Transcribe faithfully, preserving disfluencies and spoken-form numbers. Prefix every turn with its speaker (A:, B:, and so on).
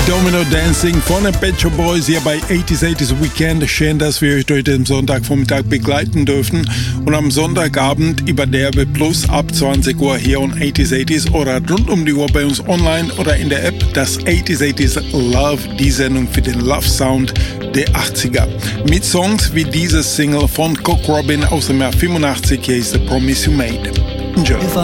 A: Domino Dancing von den Pet Shop Boys hier bei achtziger achtzig Weekend. Schön, dass wir euch durch den Sonntagvormittag begleiten dürfen. Und am Sonntagabend über D R B Plus ab zwanzig Uhr hier on achtziger achtzig oder rund um die Uhr bei uns online oder in der App. Das achtziger achtzig Love, die Sendung für den Love Sound der achtziger. Mit Songs wie dieses Single von Cock Robin aus dem Jahr fünfundachtzig, hier ist The Promise You Made. Enjoy.